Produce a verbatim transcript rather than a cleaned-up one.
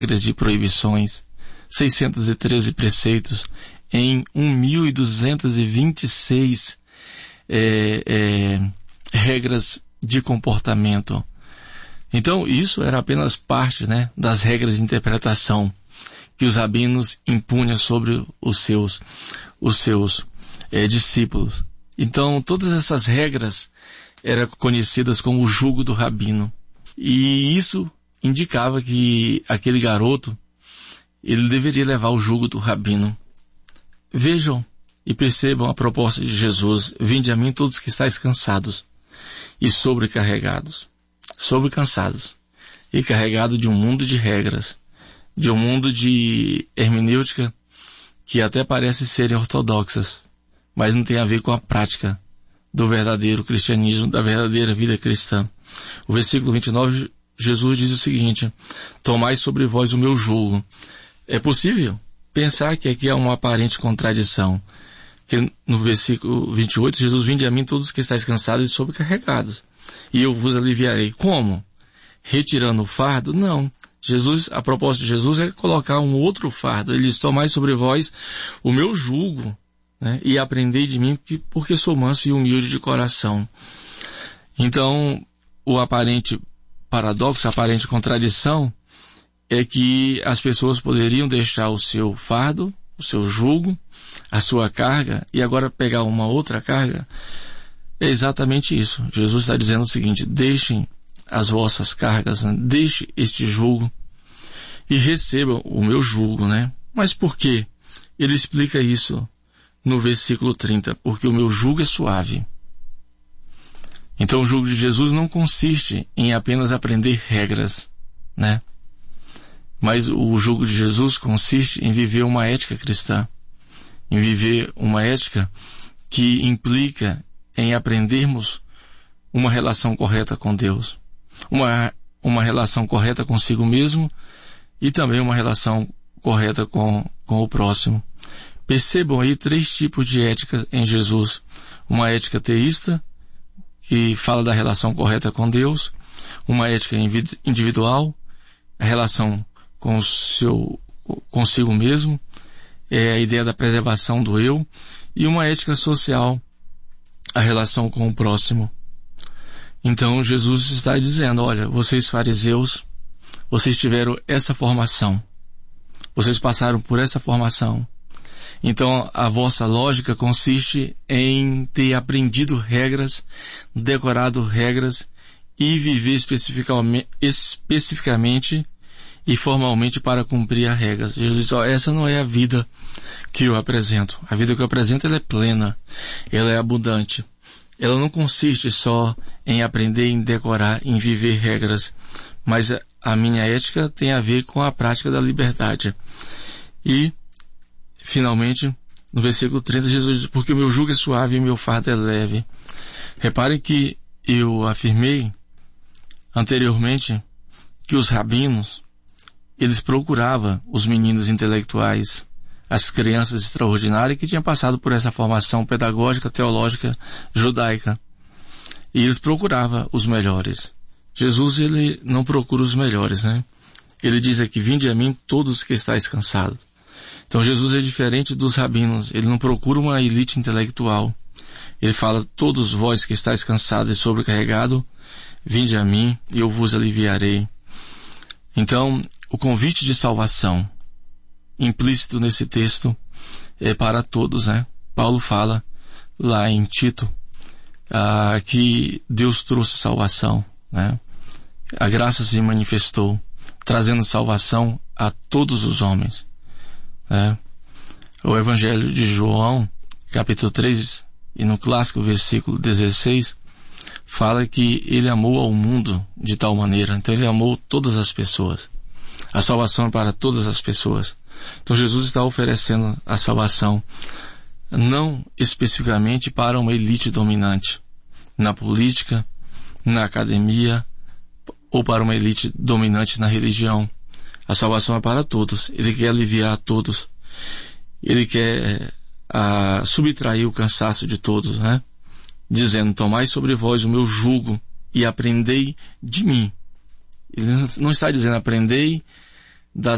regras de proibições, seiscentos e treze preceitos, em mil duzentos e vinte e seis é, é, regras de comportamento. Então, isso era apenas parte, né, das regras de interpretação que os rabinos impunham sobre os seus, os seus é, discípulos. Então, todas essas regras eram conhecidas como o jugo do rabino. E isso indicava que aquele garoto, ele deveria levar o jugo do rabino. Vejam e percebam a proposta de Jesus: vinde a mim todos que estáis cansados e sobrecarregados. Sobrecansados e carregados de um mundo de regras, de um mundo de hermenêutica que até parece serem ortodoxas, mas não tem a ver com a prática do verdadeiro cristianismo, da verdadeira vida cristã. O versículo vinte e nove, Jesus diz o seguinte: tomai sobre vós o meu jugo. É possível pensar que aqui há uma aparente contradição, que no versículo vinte e oito, Jesus: vinde a mim todos que estáis cansados e sobrecarregados, e eu vos aliviarei. Como? Retirando o fardo? Não. Jesus, a proposta de Jesus é colocar um outro fardo. Ele diz: tomai sobre vós o meu jugo, né, e aprendei de mim, porque sou manso e humilde de coração. Então, o aparente paradoxo, a aparente contradição, é que as pessoas poderiam deixar o seu fardo, o seu jugo, a sua carga, e agora pegar uma outra carga. É exatamente isso. Jesus está dizendo o seguinte: deixem as vossas cargas, né? Deixe este jugo e recebam o meu jugo, né? Mas por quê? Ele explica isso no versículo trinta: porque o meu jugo é suave. Então o jugo de Jesus não consiste em apenas aprender regras, né? Mas o jugo de Jesus consiste em viver uma ética cristã, em viver uma ética que implica em aprendermos uma relação correta com Deus, uma, uma relação correta consigo mesmo e também uma relação correta com, com o próximo. Percebam aí três tipos de ética em Jesus: uma ética teísta, que fala da relação correta com Deus; uma ética individual, a relação com o seu, consigo mesmo, é a ideia da preservação do eu; e uma ética social, a relação com o próximo. Então Jesus está dizendo: olha, vocês fariseus, vocês tiveram essa formação, vocês passaram por essa formação, então a vossa lógica consiste em ter aprendido regras, decorado regras e viver especificamente, especificamente e formalmente para cumprir as regras. Jesus diz: ó, essa não é a vida que eu apresento. A vida que eu apresento, ela é plena, ela é abundante. Ela não consiste só em aprender, em decorar, em viver regras, mas a minha ética tem a ver com a prática da liberdade. E, finalmente, no versículo trinta, Jesus diz: porque o meu jugo é suave e o meu fardo é leve. Reparem que eu afirmei anteriormente que os rabinos, eles procuravam os meninos intelectuais, as crianças extraordinárias que tinham passado por essa formação pedagógica, teológica, judaica. E eles procuravam os melhores. Jesus, ele não procura os melhores, né? Ele diz aqui: vinde a mim todos que estáis cansados. Então Jesus é diferente dos rabinos. Ele não procura uma elite intelectual. Ele fala: todos vós que estáis cansados e sobrecarregados, vinde a mim e eu vos aliviarei. Então, o convite de salvação implícito nesse texto é para todos, né? Paulo fala lá em Tito ah, que Deus trouxe salvação, né? A graça se manifestou, trazendo salvação a todos os homens, né? O Evangelho de João, capítulo três, e no clássico versículo dezesseis, fala que ele amou ao mundo de tal maneira. Então ele amou todas as pessoas. A salvação é para todas as pessoas. Então Jesus está oferecendo a salvação não especificamente para uma elite dominante na política, na academia, ou para uma elite dominante na religião. A salvação é para todos. Ele quer aliviar a todos. Ele quer a, subtrair o cansaço de todos, né? Dizendo: tomai sobre vós o meu jugo e aprendei de mim. Ele não está dizendo aprendei